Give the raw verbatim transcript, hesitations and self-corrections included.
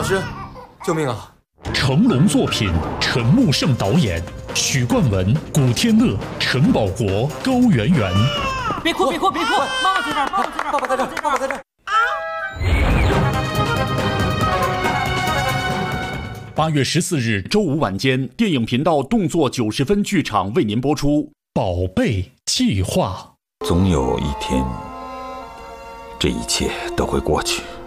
师，救命啊！ 成龙作品，陈木胜导演，许冠文、古天乐、陈宝国、高圆圆。 别哭，别哭，别哭！妈妈在这儿，妈妈在这儿， 爸爸在这儿，爸爸在这儿。 八月十四日周五晚间，电影频道动作九十分剧场为您播出《宝贝计划》。 总有一天，这一切都会过去。